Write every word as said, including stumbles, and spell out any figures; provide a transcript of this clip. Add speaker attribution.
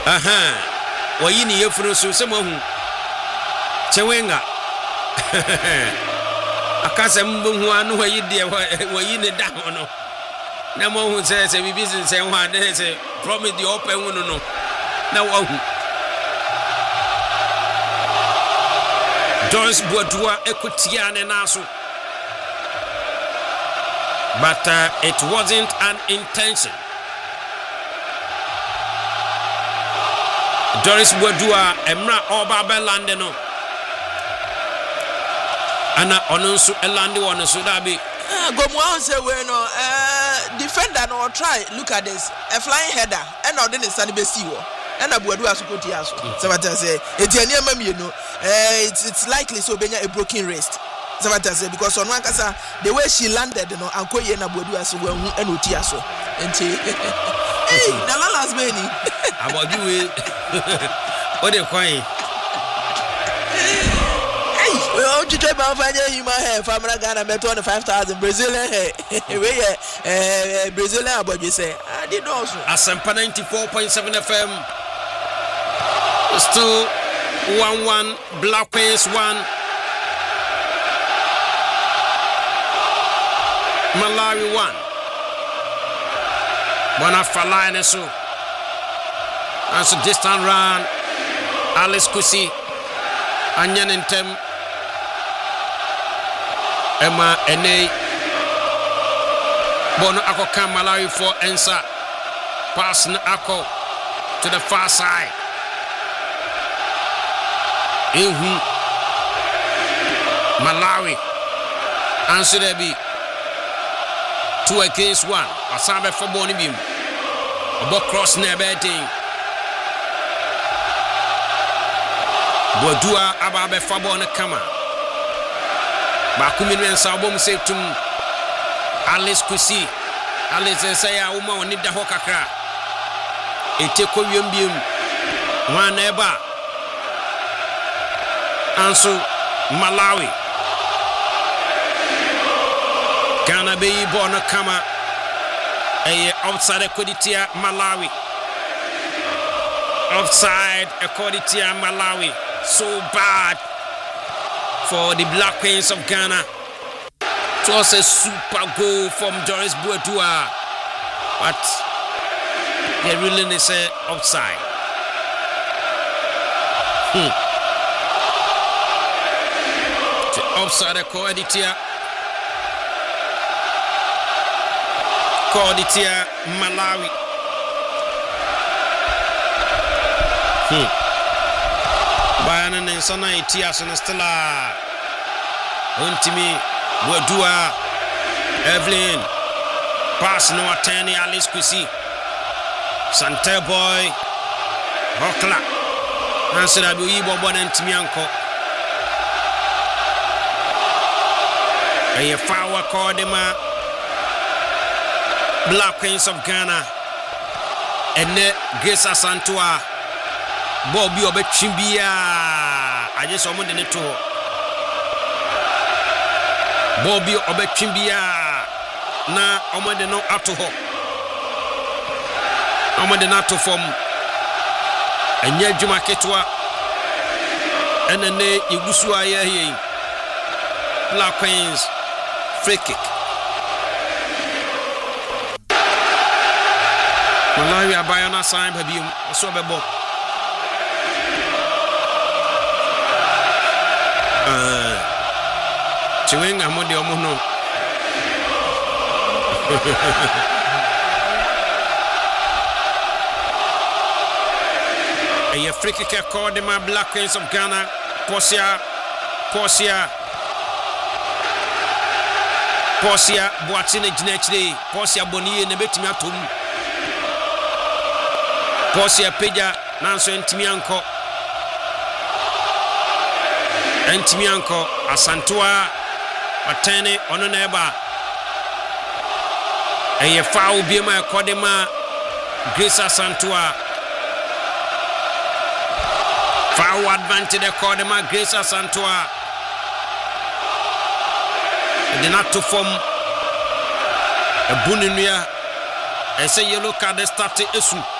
Speaker 1: aha wayi ni yefuru so se mahu chewenga akase mbu anu wayi de wayi ne da hono na mahu se se bibi se ho ade se promise the open hu no na wahu Doris Boadua ekutia ne naso but uh, it wasn't an intention. Doris Boadua emra oba belande no ana onunsu elande wonu so da be
Speaker 2: gomu an say we no eh defender no try look at this a flying header and no dey stand be see wo and Boadua so koti aso sabata say etiani ama mienu eh it's, it's likely so benya a broken wrist sabata say because on one kasa the way she landed no ankoye na Boadua so wan hu and oti aso enti hey na lalas beni
Speaker 1: about you we what they coin
Speaker 2: hey we all to try to find human hair family Ghana bet on five thousand Brazilian hair we eh Brazilian about you say I did also
Speaker 1: Asempa ninety-four point seven F M still one one Black Queens one Malawi one Bona Falane so and so distant run Alice Kusi Anyan Intem Emma Ene Bono Ako Kam Malawi for Ensa pass na Ako to the far side Ihu Malawi answer there be two against one Asabe for Boni Bim about cross never thing Boadua ababe fabo na kama Bakumi nwensa obom setum Alice Kusi Alice say ya uma oni da ho kakra eteko wiembiem wan eba anso Malawi Ghana be bona kama eye outside Koditia Malawi offside Koditia Malawi so bad for the Black Queens of Ghana. It was a super goal from Doris Boadua, but they really need say offside. Hmm. The offside Koditia Koditia Malawi. Hmm. Bayana Nensana Itias and Stella Untimi Boadua Evelyn pass no attorney Alice Kusi Sante Boy Hokla answer Abu Ibo Bon and Timianko a foul called him Black Queens of Ghana and Grace Asantua Bobby Obechimbia I just want to to Bobby Obechimbia na omade no ato ho omade na to form anya adwuma ketwa enene igusu aye here Black Queens free kick Malawi abayana sign babium so bebo Uh, Chiwenga modi omono. A free kick called the Black Queens of Ghana. Posia, Posia, Posia, Boatine Ginechde, Posia Boni and the Betimiatum. Posia Peja, Nanso and Timianko. Entimianko Asantua Atene Ononeba Eye foul Bima Kodema Grace Asantua foul advantage Kodema Grace Asantua did not to form a Buninia I say yellow card started Esu